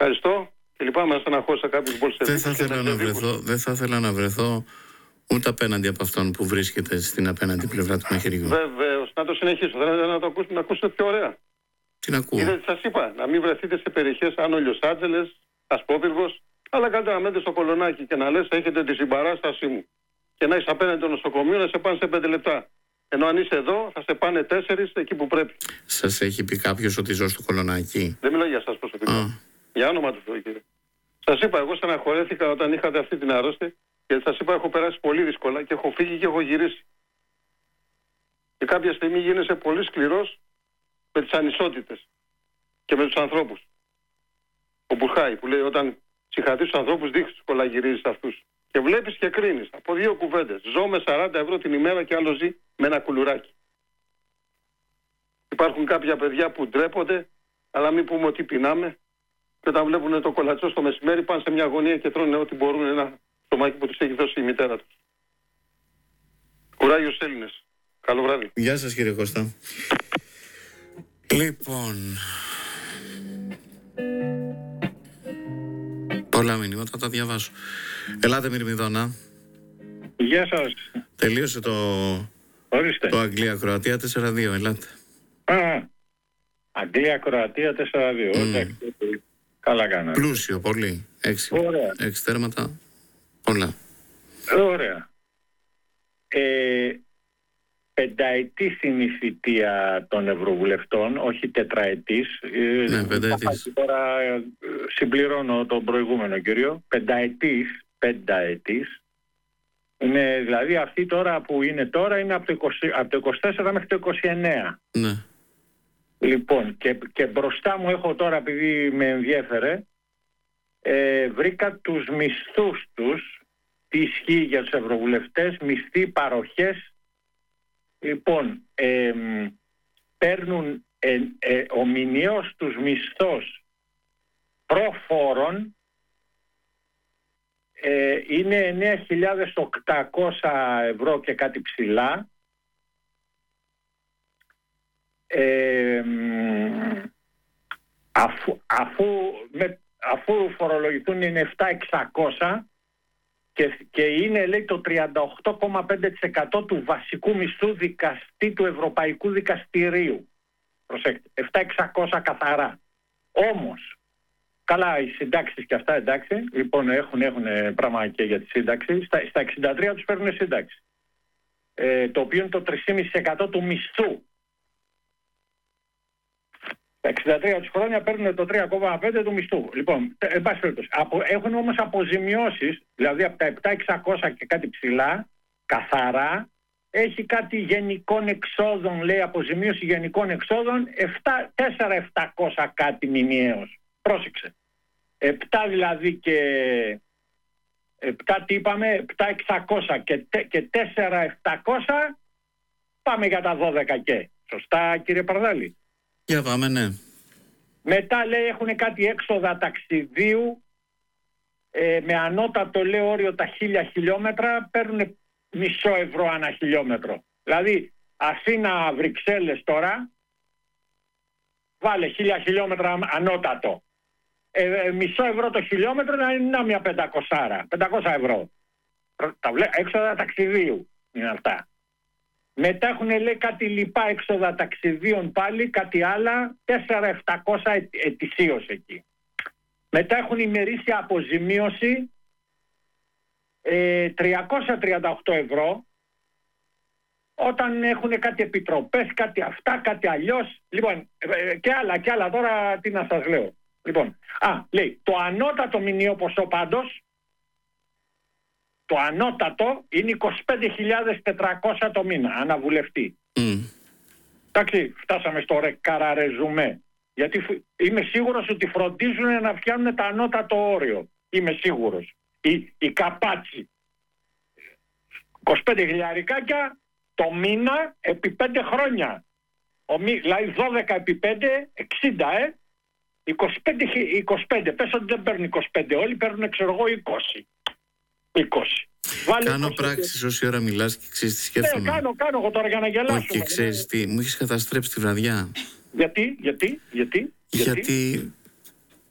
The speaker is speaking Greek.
Ευχαριστώ και λυπάμαι να στεναχώρησα κάποιους Μπολσεβίκους. Δεν θα ήθελα να βρεθώ ούτε απέναντι από αυτόν που βρίσκεται στην απέναντι πλευρά του μαχαιριού. Βεβαίως, να το συνεχίσω. Θέλετε να ακούσετε πιο ωραία. Τι να ακούω. Είδατε, σας είπα, να μην βρεθείτε σε περιοχές Άνω Λος Άντζελες, Ασπόπυργος, αλλά καλύτερα να μένετε στο Κολονάκι και να λες έχετε τη συμπαράστασή μου. Και να είσαι απέναντι το νοσοκομείο να σε πάνε σε 5 λεπτά. Ενώ αν είσαι εδώ, θα σε πάνε 4 εκεί που πρέπει. Σας έχει πει κάποιος ότι ζω στο Κολονάκι? Δεν μιλάω για σας προσωπικά. Για όνομα του Θεού, κύριε. Σας είπα, εγώ στεναχωρέθηκα όταν είχατε αυτή την αρρώστια, γιατί σας είπα, έχω περάσει πολύ δύσκολα και έχω φύγει και έχω γυρίσει. Και κάποια στιγμή γίνεσαι πολύ σκληρός με τις ανισότητες και με τους ανθρώπους. Ο Μπουρχάη που λέει, όταν συγχαθείς τους ανθρώπους, δείχνεις τους κολαγυρίζεις αυτούς. Και βλέπεις και κρίνεις από 2 κουβέντες. Ζω με 40 ευρώ την ημέρα και άλλο ζει με ένα κουλουράκι. Υπάρχουν κάποια παιδιά που ντρέπονται, αλλά μην πούμε ότι πεινάμε. Και όταν βλέπουν το κολατσό στο μεσημέρι, πάνε σε μια γωνία και τρώνε ό,τι μπορούν, ένα στομάκι που τους έχει δώσει η μητέρα τους. Κουράγιο στους Έλληνες. Καλό βράδυ. Γεια σας, κύριε Κώστα. Λοιπόν, πολλά μηνύματα, θα τα διαβάσω. Ελάτε, Μυρμηδόνα. Γεια σας. Τελείωσε το Αγγλία-Κροατία 4-2, ελάτε. Αγγλία-Κροατία 4-2. Καλά κάνατε. Πλούσιο, πολύ. 6 τέρματα, πολλά. Ωραία. Πενταετής είναι η θητεία των Ευρωβουλευτών, όχι τετραετής. Ναι, πενταετής. Τώρα συμπληρώνω τον προηγούμενο κύριο. Πενταετής. Είναι, δηλαδή αυτή τώρα που είναι τώρα είναι από το 24 μέχρι το 29. Ναι. Λοιπόν, και μπροστά μου έχω τώρα, επειδή με ενδιέφερε, βρήκα τους μισθούς τους, τι ισχύει για τους ευρωβουλευτές, μισθοί, παροχές. Λοιπόν, παίρνουν ο μηνιαίος τους μισθός προφόρων είναι 9.800 ευρώ και κάτι ψηλά. Αφού φορολογηθούν είναι 7.600 και είναι, λέει, το 38,5% του βασικού μισθού δικαστή του Ευρωπαϊκού Δικαστηρίου. Προσέξτε, 7.600 καθαρά. Όμως, καλά, οι συντάξεις και αυτά, εντάξει, λοιπόν έχουν πράγμα και για τη σύνταξη, στα 63 τους παίρνουν σύνταξη, το οποίο είναι το 3,5% του μισθού. Τα 63 τους χρόνια παίρνουν το 3,5% του μισθού. Λοιπόν, εν πάση περιπτώσει, έχουν όμως αποζημιώσεις, δηλαδή από τα 7.600 και κάτι ψηλά, καθαρά, έχει κάτι γενικών εξόδων, λέει, αποζημίωση γενικών εξόδων, 4.700 κάτι μηνιαίως. Πρόσεξε. 7 δηλαδή και 7 τι είπαμε, 7.600 και 4.700, πάμε για τα 12 και. Σωστά, κύριε Παρδάλη? Για πάμε, ναι. Μετά, λέει, έχουν κάτι έξοδα ταξιδίου με ανώτατο, λέει, όριο τα 1.000 χιλιόμετρα, παίρνουν μισό ευρώ ανά χιλιόμετρο. Δηλαδή, Αθήνα Βρυξέλλες τώρα, βάλε 1.000 χιλιόμετρα ανώτατο. Μισό ευρώ το χιλιόμετρο να είναι μια 500 ευρώ. Έξοδα ταξιδίου είναι αυτά. Μετά έχουν, λέει, κάτι λοιπά έξοδα ταξιδίων πάλι, κάτι άλλα, 4.700 ετησίως εκεί. Μετά έχουν ημερήσια αποζημίωση 338 ευρώ, όταν έχουν κάτι επιτροπές, κάτι αυτά, κάτι αλλιώς. Λοιπόν, και άλλα τώρα τι να σας λέω. Λοιπόν, λέει, το ανώτατο μηνιαίο ποσό πάντως, το ανώτατο είναι 25.400 το μήνα, αναβουλευτή. Εντάξει, φτάσαμε στο καραρεζουμέ. Γιατί είμαι σίγουρος ότι φροντίζουν να φτιάνουν τα ανώτατο όριο. Είμαι σίγουρος. Οι καπάτσι. 25 χιλιαρικάκια το μήνα επί 5 χρόνια. Δηλαδή 12 επί 5, 60, 25, πες ότι δεν παίρνουν 25 όλοι, παίρνουν, ξέρω εγώ, 20. Κάνω πράξεις όση ώρα μιλάς και ξέρεις τι σκέφτομαι. Κάνω εγώ τώρα για να γελάσουμε. Όχι, και ξέρεις τι, μου έχεις καταστρέψει τη βραδιά. Γιατί? Γιατί